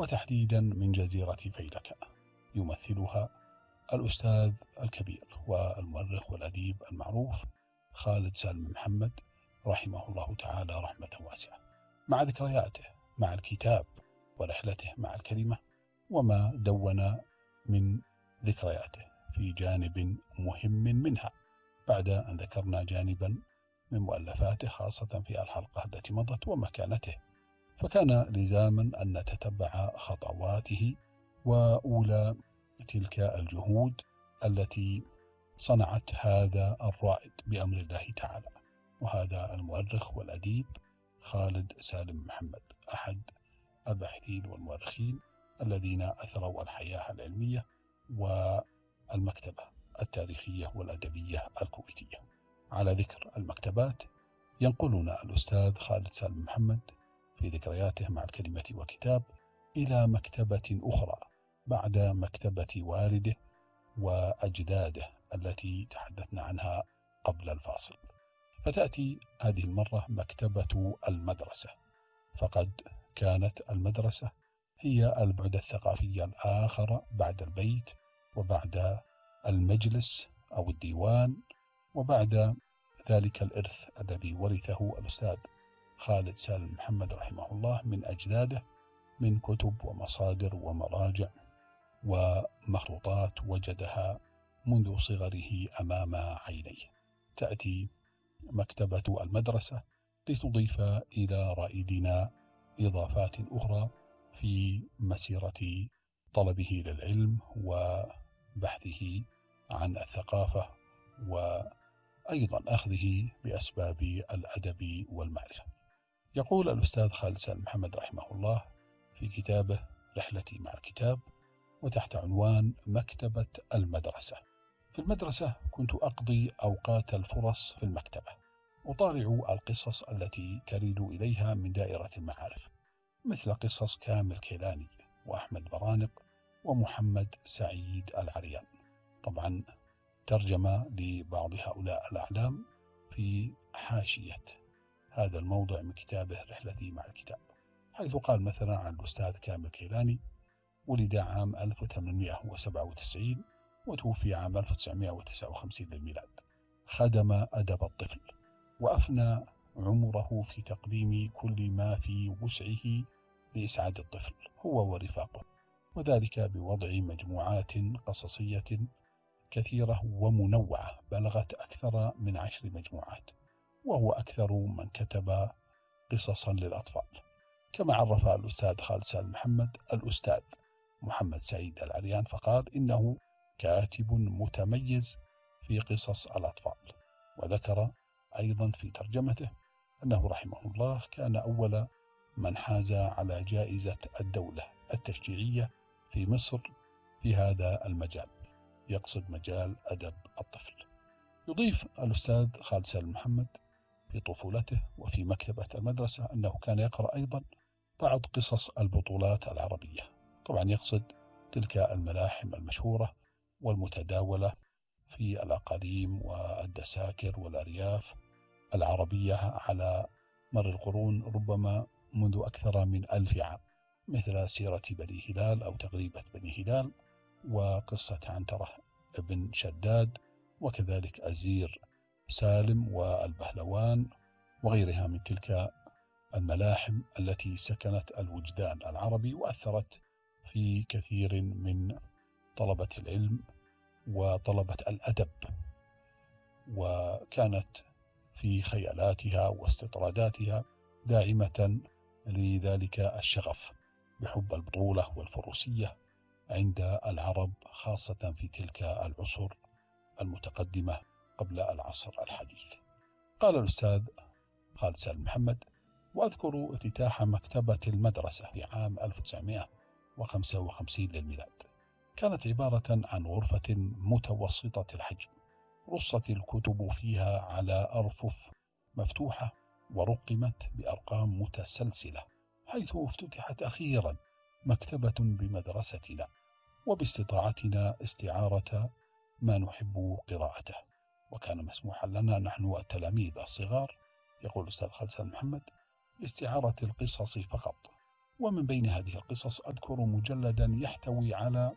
وتحديدا من جزيرة فيلكة، يمثلها الأستاذ الكبير والمؤرخ والأديب المعروف خالد سالم محمد رحمه الله تعالى رحمة واسعة، مع ذكرياته مع الكتاب ورحلته مع الكلمة وما دون من ذكرياته في جانب مهم منها، بعد أن ذكرنا جانبا من مؤلفاته خاصة في الحلقة التي مضت ومكانته، فكان لزاما أن نتتبع خطواته وأولى تلك الجهود التي صنعت هذا الرائد بأمر الله تعالى، وهذا المؤرخ والأديب خالد سالم محمد، أحد الباحثين والمؤرخين الذين أثروا الحياة العلمية والمكتبة التاريخية والأدبية الكويتية. على ذكر المكتبات، ينقلنا الأستاذ خالد سالم محمد في ذكرياته مع الكلمة وكتاب إلى مكتبة أخرى بعد مكتبة والده وأجداده التي تحدثنا عنها قبل الفاصل، فتأتي هذه المرة مكتبة المدرسة، فقد كانت المدرسة هي البعد الثقافي الآخر بعد البيت وبعد المجلس أو الديوان وبعد ذلك الإرث الذي ورثه الأستاذ خالد سالم محمد رحمه الله من أجداده من كتب ومصادر ومراجع ومخطوطات وجدها منذ صغره أمام عينيه. تأتي مكتبة المدرسة لتضيف إلى رائدنا إضافات أخرى في مسيرة طلبه للعلم وبحثه عن الثقافة وأيضا أخذه بأسباب الأدب والمعرفة. يقول الأستاذ خالد سالم محمد رحمه الله في كتابه رحلتي مع الكتاب وتحت عنوان مكتبة المدرسة: في المدرسة كنت أقضي أوقات الفرص في المكتبة، أطالع القصص التي ترد إليها من دائرة المعارف، مثل قصص كامل كيلاني وأحمد برانق ومحمد سعيد العريان. طبعا ترجم لبعض هؤلاء الأعلام في حاشية هذا الموضع من كتابه رحلتي مع الكتاب، حيث قال مثلا عن الأستاذ كامل كيلاني: ولد عام 1897 وتوفي عام 1959 للميلاد، خدم أدب الطفل وأفنى عمره في تقديم كل ما في وسعه لإسعاد الطفل هو ورفاقه، وذلك بوضع مجموعات قصصية كثيرة ومنوعة بلغت أكثر من 10 مجموعات، وهو أكثر من كتب قصصا للأطفال. كما عرف الأستاذ خالد سالم محمد الأستاذ محمد سعيد العريان فقال إنه كاتب متميز في قصص الأطفال، وذكر أيضا في ترجمته أنه رحمه الله كان أول من حاز على جائزة الدولة التشجيعية في مصر في هذا المجال، يقصد مجال أدب الطفل. يضيف الأستاذ خالد سالم محمد في طفولته وفي مكتبة المدرسة أنه كان يقرأ أيضا بعض قصص البطولات العربية، طبعا يقصد تلك الملاحم المشهورة والمتداولة في الأقاليم والدساكر والأرياف العربية على مر القرون، ربما منذ أكثر من 1000 عام، مثل سيرة بني هلال أو تغريبة بني هلال وقصة عنترة ابن شداد، وكذلك أزير سالم والبهلوان وغيرها من تلك الملاحم التي سكنت الوجدان العربي وأثرت في كثير من طلبة العلم وطلبة الأدب، وكانت في خيالاتها واستطراداتها داعمة لذلك الشغف بحب البطولة والفروسية عند العرب، خاصة في تلك العصور المتقدمة قبل العصر الحديث. قال الأستاذ خالد سالم محمد: وأذكر افتتاح مكتبة المدرسة في عام 1955 للميلاد، كانت عبارة عن غرفة متوسطة الحجم، رصت الكتب فيها على أرفف مفتوحة ورقمت بأرقام متسلسلة، حيث افتتحت أخيرا مكتبة بمدرستنا وباستطاعتنا استعارة ما نحب قراءته، وكان مسموحا لنا نحن التلاميذ الصغار، يقول الأستاذ خالد سالم محمد، باستعارة القصص فقط، ومن بين هذه القصص أذكر مجلدا يحتوي على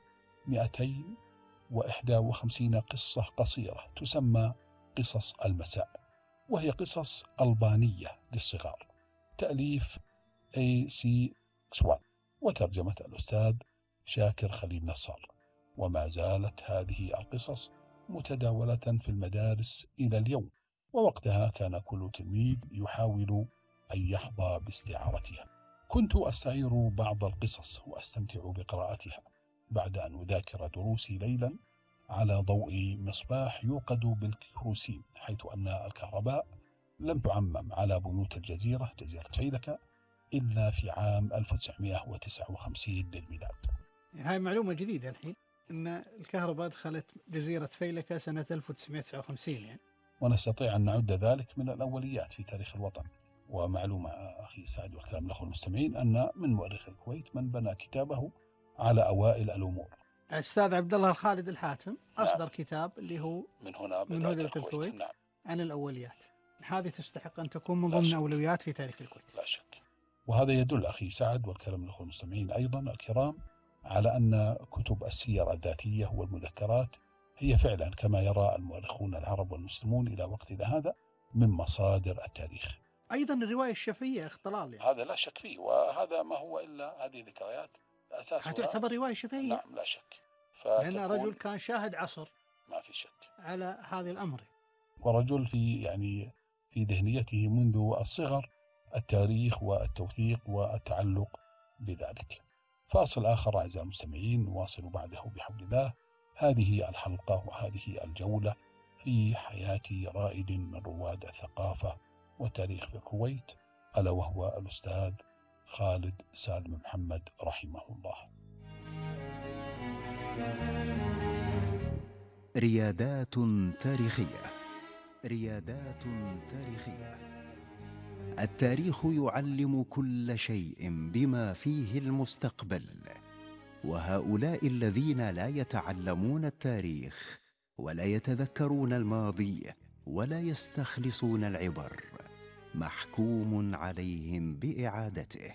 251 قصة قصيرة تسمى قصص المساء، وهي قصص ألبانية للصغار، تأليف A.C. سوال، وترجمة الأستاذ شاكر خليل نصار. وما زالت هذه القصص متداولة في المدارس إلى اليوم، ووقتها كان كل تلميذ يحاول أن يحظى باستعارتها. كنت أستعير بعض القصص وأستمتع بقراءتها بعد أن أذاكر دروسي ليلا على ضوء مصباح يوقد بالكيروسين، حيث أن الكهرباء لم تعمم على بيوت جزيرة فيلكة إلا في عام 1959 للميلاد. هاي معلومة جديدة الحين، أن الكهرباء دخلت جزيرة فيلكة سنة 1959 يعني. ونستطيع أن نعد ذلك من الأوليات في تاريخ الوطن. ومعلومة أخي سعد والكلام الأخوة المستمعين أن من مؤرخ الكويت من بنى كتابه على أوائل الأمور. الأستاذ عبد الله الخالد الحاتم أصدر كتاب اللي هو من هنا من بدأت الكويت نعم. عن الأوليات. هذه تستحق أن تكون من ضمن أولويات في تاريخ الكويت لا شك. وهذا يدل أخي سعد والكلام الأخوة المستمعين أيضا الكرام على أن كتب السير الذاتية والمذكرات هي فعلا كما يرى المؤرخون العرب والمسلمون إلى وقتنا هذا من مصادر التاريخ. أيضا الرواية الشفهية اختلال يعني. هذا لا شك فيه، وهذا ما هو إلا هذه ذكريات أساسها تعتبر رواية شفهية. نعم لا شك، لأن رجل كان شاهد عصر ما في شك على هذا الأمر، ورجل في ذهنيته منذ الصغر التاريخ والتوثيق والتعلق بذلك. فاصل آخر أعزائي المستمعين، نواصل بعده بحول الله هذه الحلقة وهذه الجولة في حياة رائد من رواد الثقافة والتاريخ في الكويت، ألا وهو الأستاذ خالد سالم محمد رحمه الله. ريادات تاريخية. ريادات تاريخية. التاريخ يعلم كل شيء بما فيه المستقبل، وهؤلاء الذين لا يتعلمون التاريخ ولا يتذكرون الماضي ولا يستخلصون العبر محكوم عليهم بإعادته.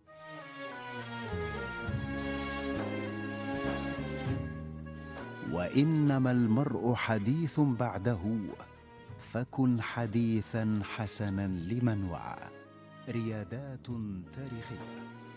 وإنما المرء حديث بعده، فكن حديثا حسنا لمن وعى. ريادات تاريخية.